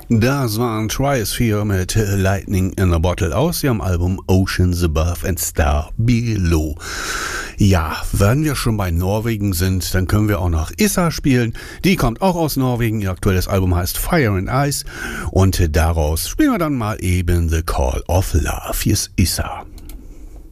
Das waren Triosphere mit Lightning in a Bottle aus ihrem Album Oceans Above and Star Below. Ja, wenn wir schon bei Norwegen sind, dann können wir auch noch Issa spielen. Die kommt auch aus Norwegen. Ihr aktuelles Album heißt Fire and Ice. Und daraus spielen wir dann mal eben The Call of Love. Hier ist Issa.